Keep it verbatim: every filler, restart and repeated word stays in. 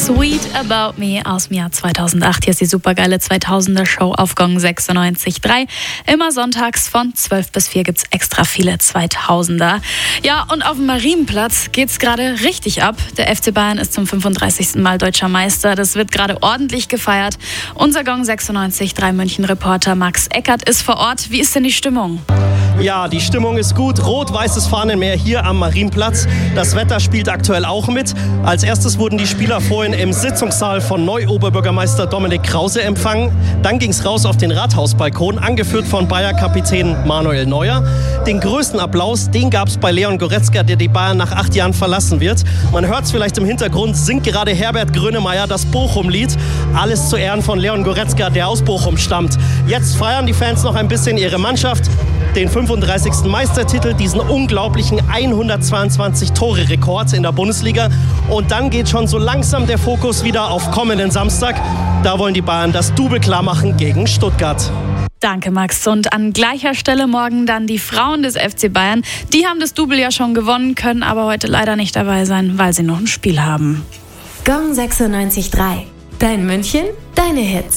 Sweet About Me aus dem Jahr zweitausendacht. Hier ist die supergeile zweitausender-Show auf Gong sechsundneunzig Komma drei. Immer sonntags von zwölf bis vier gibt's extra viele zweitausender. Ja, und auf dem Marienplatz geht's gerade richtig ab. Der F C Bayern ist zum fünfunddreißigsten Mal deutscher Meister. Das wird gerade ordentlich gefeiert. Unser Gong sechsundneunzig Komma drei München-Reporter Max Eckert ist vor Ort. Wie ist denn die Stimmung? Ja, die Stimmung ist gut. Rot-weißes Fahnenmeer hier am Marienplatz. Das Wetter spielt aktuell auch mit. Als erstes wurden die Spieler vorhin im Sitzungssaal von Neu-Oberbürgermeister Dominik Krause empfangen. Dann ging es raus auf den Rathausbalkon, angeführt von Bayer-Kapitän Manuel Neuer. Den größten Applaus, den gab es bei Leon Goretzka, der die Bayern nach acht Jahren verlassen wird. Man hört es vielleicht im Hintergrund, singt gerade Herbert Grönemeyer das Bochum-Lied. Alles zu Ehren von Leon Goretzka, der aus Bochum stammt. Jetzt feiern die Fans noch ein bisschen ihre Mannschaft. Den fünfunddreißigsten Meistertitel, diesen unglaublichen hundertzweiundzwanzig Tore Rekord in der Bundesliga. Und dann geht schon so langsam der Fokus wieder auf kommenden Samstag. Da wollen die Bayern das Double klar machen gegen Stuttgart. Danke, Max. Und an gleicher Stelle morgen dann die Frauen des F C Bayern. Die haben das Double ja schon gewonnen, können aber heute leider nicht dabei sein, weil sie noch ein Spiel haben. Gong sechsundneunzig Komma drei. Dein München, deine Hits.